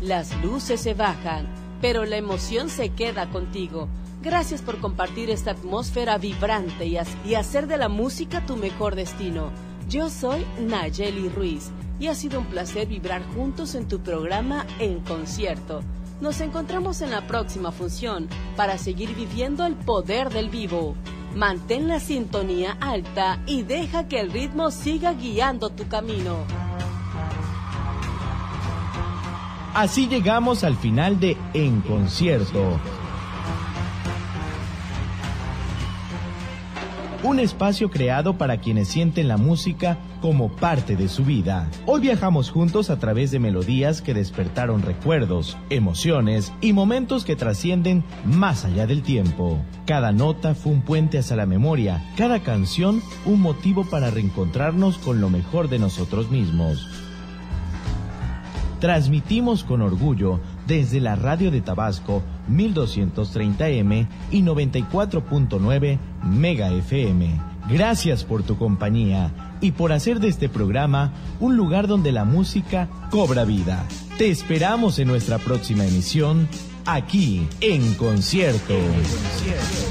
Las luces se bajan, pero la emoción se queda contigo. Gracias por compartir esta atmósfera vibrante y hacer de la música tu mejor destino. Yo soy Nayeli Ruiz y ha sido un placer vibrar juntos en tu programa En Concierto. Nos encontramos en la próxima función para seguir viviendo el poder del vivo. Mantén la sintonía alta y deja que el ritmo siga guiando tu camino. Así llegamos al final de En Concierto. Un espacio creado para quienes sienten la música como parte de su vida. Hoy viajamos juntos a través de melodías que despertaron recuerdos, emociones y momentos que trascienden más allá del tiempo. Cada nota fue un puente hacia la memoria, cada canción un motivo para reencontrarnos con lo mejor de nosotros mismos. Transmitimos con orgullo desde la radio de Tabasco 1230M y 94.9 Mega FM. Gracias por tu compañía y por hacer de este programa un lugar donde la música cobra vida. Te esperamos en nuestra próxima emisión, aquí en Concierto.